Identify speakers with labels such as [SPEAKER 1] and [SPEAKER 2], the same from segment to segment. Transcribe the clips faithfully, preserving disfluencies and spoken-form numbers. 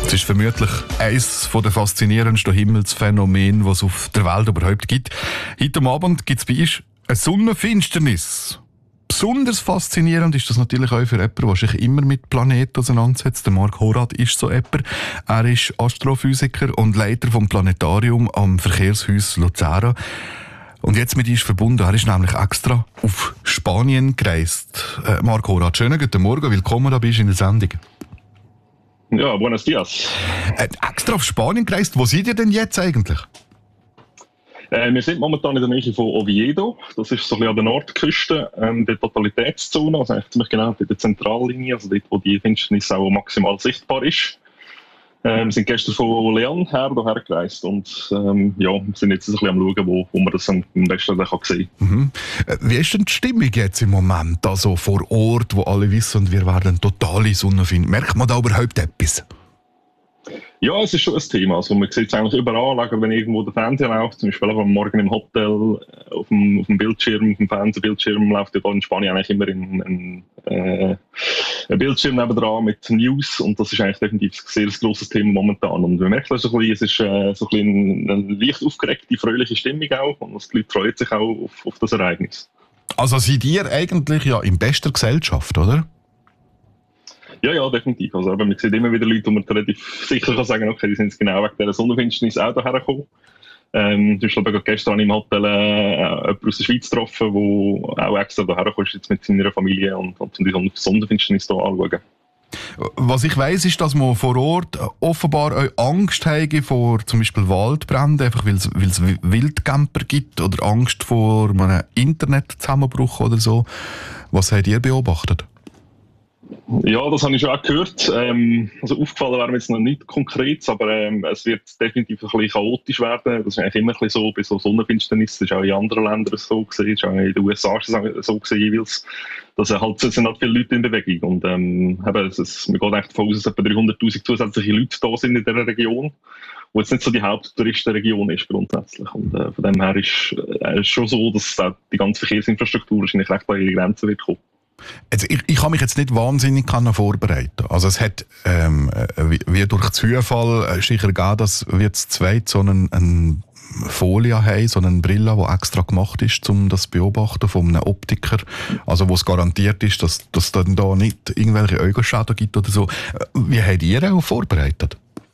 [SPEAKER 1] Es ist vermutlich eines der faszinierendsten Himmelsphänomene, was es auf der Welt überhaupt gibt. Heute Abend gibt es bei uns eine Sonnenfinsternis. Besonders faszinierend ist das natürlich auch für jemanden, der sich immer mit Planeten auseinandersetzt. Der Marc Horath ist so jemand. Er ist Astrophysiker und Leiter vom Planetarium am Verkehrshaus Luzern. Und jetzt mit uns verbunden, er ist nämlich extra auf Spanien gereist. Äh, Marc Horath, schönen guten Morgen, willkommen da bist du in der Sendung.
[SPEAKER 2] Ja, buenos dias.
[SPEAKER 1] Äh, extra auf Spanien gereist, wo seid ihr denn jetzt eigentlich?
[SPEAKER 2] Äh, wir sind momentan in der Nähe von Oviedo. Das ist so ein bisschen an der Nordküste, ähm, der Totalitätszone, also eigentlich ziemlich genau in der Zentrallinie, also dort, wo die Finsternis auch maximal sichtbar ist. Ähm, wir sind gestern von León her hierher gereist und ähm, ja, sind jetzt ein bisschen am schauen, wo, wo man das am besten dann sehen kann.
[SPEAKER 1] Mhm. Wie ist denn die Stimmung jetzt im Moment, also vor Ort, wo alle wissen, wir werden totale Sonnenfinsternis? Merkt man da überhaupt etwas?
[SPEAKER 2] Ja, es ist schon ein Thema. Also man sieht es eigentlich überall, wenn irgendwo der Fernseher läuft, zum Beispiel am Morgen im Hotel, auf dem, auf dem Bildschirm, auf dem Fernsehbildschirm läuft ja in Spanien eigentlich immer ein, ein, äh, ein Bildschirm nebendran mit News und das ist eigentlich definitiv ein sehr grosses Thema momentan. Und man merkt also, es ist äh, so ein bisschen eine leicht aufgeregte, fröhliche Stimmung auch und die Leute freuen sich auch auf, auf das Ereignis.
[SPEAKER 1] Also seid ihr eigentlich ja in bester Gesellschaft, oder?
[SPEAKER 2] Ja, ja, definitiv. Also, aber man sieht immer wieder Leute, die man relativ sicher kann sagen, okay, die sind jetzt genau wegen dieser Sonnenfinsternis auch hierher gekommen. Ähm, ich glaube, gestern im Hotel äh, jemand aus der Schweiz getroffen, der auch extra hierher gekommen ist, jetzt mit seiner Familie und, und die Sonnenfinsternis hier anschauen.
[SPEAKER 1] Was ich weiss, ist, dass man vor Ort offenbar auch Angst haben vor zum Beispiel Waldbränden, einfach weil es Wildcamper gibt oder Angst vor einem Internetzusammenbruch oder so. Was habt ihr beobachtet?
[SPEAKER 2] Ja, das habe ich schon auch gehört. Ähm, also aufgefallen wäre mir jetzt noch nicht konkret, aber ähm, es wird definitiv ein bisschen chaotisch werden. Das ist eigentlich immer ein bisschen so bei so Sonnenfinsternis. Das ist auch in anderen Ländern so gesehen, das ist auch in den U S A so gesehen jeweils. Dass äh, halt, es sind halt viele Leute in Bewegung und ähm, eben, es ist, man geht echt davon aus, dass etwa dreihunderttausend zusätzliche Leute da sind in dieser Region, wo jetzt nicht so die Haupttouristenregion ist grundsätzlich. Und äh, von dem her ist es äh, schon so, dass äh, die ganze Verkehrsinfrastruktur wahrscheinlich recht an ihre Grenzen wird kommen.
[SPEAKER 1] Also ich, ich kann mich jetzt nicht wahnsinnig vorbereiten. Also es hat ähm, wie, wie durch Zufall sicher gegeben, dass wir jetzt zweit so eine, eine Folie haben, so eine Brille, die extra gemacht ist, um das zu beobachten von einem Optiker. Also wo es garantiert ist, dass es dann da nicht irgendwelche Augenschäden gibt oder so. Wie habt ihr auch vorbereitet?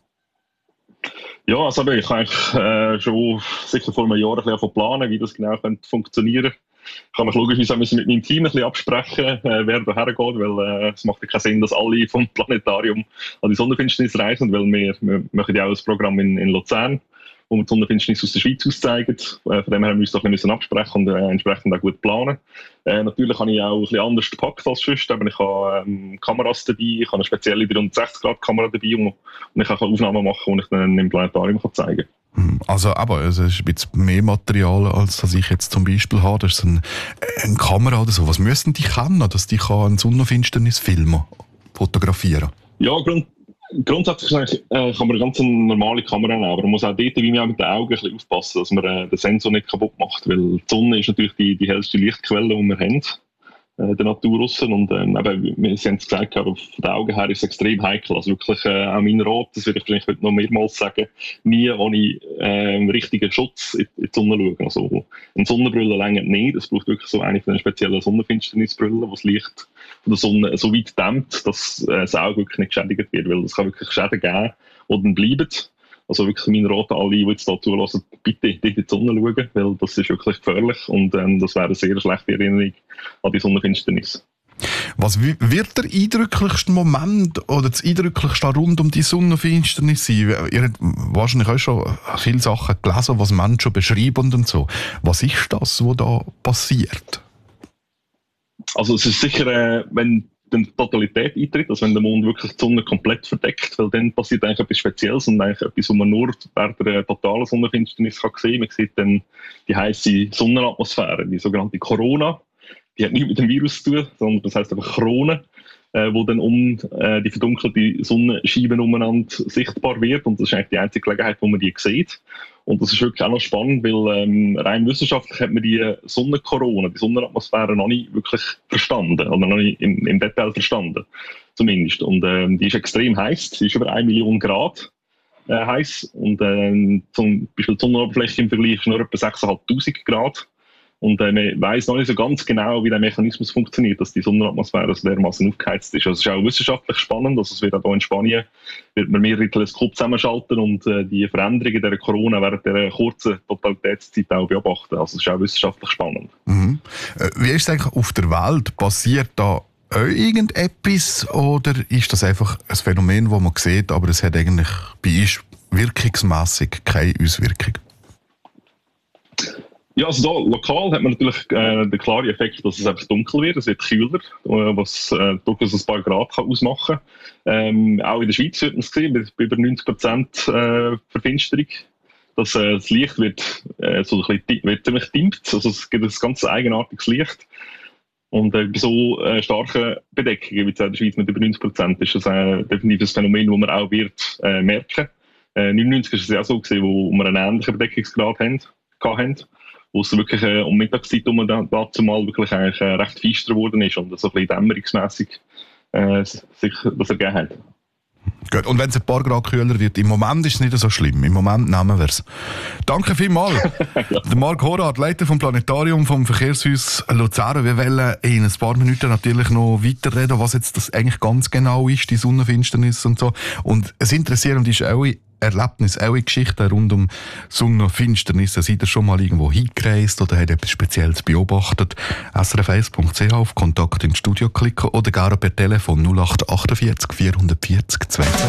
[SPEAKER 2] Ja, also ich habe eigentlich äh, schon sicher vor einem Jahr ein bisschen planen, wie das genau könnte funktionieren. Ich kann mich logischerweise mit meinem Team ein bisschen absprechen, äh, wer da hergeht, weil äh, es macht ja keinen Sinn, dass alle vom Planetarium an die Sonnenfinsternis reisen, weil wir, wir machen ja auch ein Programm in, in Luzern, wo wir die Sonnenfinsternis aus der Schweiz aus zeigen. Äh, von dem her müssen wir uns doch ein bisschen absprechen und äh, entsprechend auch gut planen. Äh, natürlich habe ich auch ein bisschen anders gepackt als sonst. Aber ich habe ähm, Kameras dabei, ich habe eine spezielle dreihundertsechzig Grad Kamera dabei und, und ich kann Aufnahmen machen, die ich dann im Planetarium kann zeigen kann.
[SPEAKER 1] Also, aber es ist ein bisschen mehr Material, als das ich jetzt zum Beispiel habe. Das ist ein, eine Kamera oder so. Was müssen die können, dass die eine Sonnenfinsternis filmen, fotografieren?
[SPEAKER 2] Ja, grund, grundsätzlich äh, kann man eine ganz normale Kamera nehmen, aber man muss auch dort wie auch mit den Augen ein bisschen aufpassen, dass man äh, den Sensor nicht kaputt macht, weil die Sonne ist natürlich die, die hellste Lichtquelle, die wir haben. Der Natur aussen. Und ähm, eben, wir haben es gesagt, aber von den Augen her ist es extrem heikel. Also wirklich äh, auch mein Rat, das würde ich vielleicht heute noch mehrmals sagen, nie ohne ähm, richtigen Schutz in, in die Sonne schauen. Also eine Sonnenbrille reicht nicht. Es braucht wirklich so eine von den speziellen Sonnenfinsternisbrillen, die das Licht von der Sonne so weit dämmt, dass äh, das Auge wirklich nicht geschädigt wird. Weil es kann wirklich Schäden geben, die dann bleiben. Also wirklich mein Rat an alle, die jetzt da zulassen, bitte nicht in die Sonne schauen, weil das ist wirklich gefährlich und ähm, das wäre eine sehr schlechte Erinnerung an die Sonnenfinsternis.
[SPEAKER 1] Was wird der eindrücklichste Moment oder das eindrücklichste rund um die Sonnenfinsternis sein? Ihr habt wahrscheinlich auch schon viele Sachen gelesen, was Menschen beschreiben und so. Was ist das, was da passiert?
[SPEAKER 2] Also es ist sicher, äh, wenn die Totalität eintritt, also wenn der Mond wirklich die Sonne komplett verdeckt, weil dann passiert eigentlich etwas Spezielles und eigentlich etwas, was man nur während der totalen Sonnenfinsternis kann sehen. Man sieht dann die heisse Sonnenatmosphäre, die sogenannte Corona. Die hat nichts mit dem Virus zu tun, sondern das heisst einfach Krone. äh, wo dann um äh, die verdunkelte Sonnenscheibe umeinander sichtbar wird. Und das ist eigentlich die einzige Gelegenheit, wo man die sieht. Und das ist wirklich auch noch spannend, weil ähm, rein wissenschaftlich hat man die Sonnenkorona, die Sonnenatmosphäre noch nicht wirklich verstanden, oder noch nicht im, im Detail verstanden, zumindest. Und ähm, die ist extrem heiß, sie ist über eine Million Grad äh, heiß. Und ähm, zum Beispiel die Sonnenoberfläche im Vergleich ist nur etwa sechstausendfünfhundert Grad. Und äh, man weiss noch nicht so ganz genau, wie der Mechanismus funktioniert, dass die Sonnenatmosphäre so dermaßen aufgeheizt ist. Also es ist auch wissenschaftlich spannend. Also es wird auch hier in Spanien wird man mehrere Teleskope zusammenschalten und äh, die Veränderungen der Corona während dieser kurzen Totalitätszeit auch beobachten. Also es ist auch wissenschaftlich spannend.
[SPEAKER 1] Mhm. Wie ist es eigentlich auf der Welt? Passiert da auch irgendetwas oder ist das einfach ein Phänomen, das man sieht, aber es hat eigentlich bei uns wirkungsmässig keine Auswirkung?
[SPEAKER 2] Ja, also da, lokal hat man natürlich äh, den klaren Effekt, dass es einfach dunkel wird, es wird kühler, äh, was äh, durchaus ein paar Grad kann ausmachen kann. Ähm, auch in der Schweiz wird man es sehen, mit über neunzig Prozent äh, Verfinsterung. Das, äh, das Licht wird, äh, so ein bisschen, wird ziemlich dimmt, also es gibt ein ganz eigenartiges Licht. Und äh, bei so äh, starken Bedeckungen wie in der Schweiz mit über neunzig Prozent ist das äh, definitiv ein Phänomen, das man auch wird äh, merken. Äh, neunundneunzig ist es ja auch so gewesen, wo wir einen ähnlichen Bedeckungsgrad haben, hatten. Wo es wirklich äh, um Mittagszeit um dazu mal wirklich eigentlich, äh, recht feister geworden ist und so ein bisschen dämmerungsmässig äh, sich das ergeben hat.
[SPEAKER 1] Gut. Und wenn es ein paar Grad kühler wird, im Moment ist es nicht so schlimm. Im Moment nehmen wir es. Danke vielmals. Ja. Der Marc Horath, Leiter vom Planetarium vom Verkehrshaus Luzern. Wir wollen in ein paar Minuten natürlich noch weiterreden, was jetzt das eigentlich ganz genau ist, die Sonnenfinsternis und so. Und es interessiert ist auch Erlebnis, auch Geschichten rund um Sonnenfinsternis. Seid ihr schon mal irgendwo hingereist oder habt etwas Spezielles beobachtet? S R F eins Punkt C H auf Kontakt ins Studio klicken oder gar per Telefon null acht achtundvierzig vierhundertvierzig zwei.